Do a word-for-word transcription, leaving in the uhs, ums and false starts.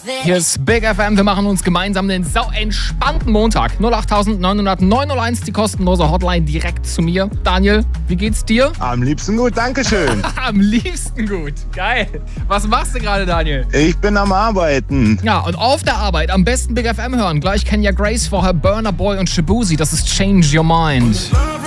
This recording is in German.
Hier ist Big F M. Wir machen uns gemeinsam den sau entspannten Montag. null acht neun null null neun null eins, die kostenlose Hotline direkt zu mir. Daniel, wie geht's dir? Am liebsten gut, dankeschön. Am liebsten gut. Geil. Was machst du gerade, Daniel? Ich bin am Arbeiten. Ja, und auf der Arbeit am besten Big F M hören. Gleich Kenya Grace, vorher Burna Boy und Shabuzi. Das ist Change Your Mind.